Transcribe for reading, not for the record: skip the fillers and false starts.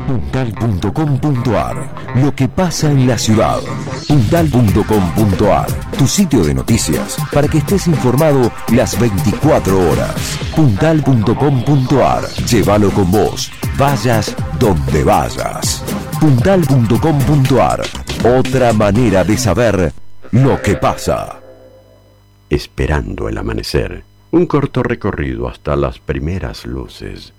Puntal.com.ar. Lo que pasa en la ciudad. Puntal.com.ar. Tu sitio de noticias para que estés informado las 24 horas. Puntal.com.ar. Llévalo con vos. Vayas donde vayas. Puntal.com.ar. Otra manera de saber lo que pasa. Esperando el amanecer. Un corto recorrido hasta las primeras luces.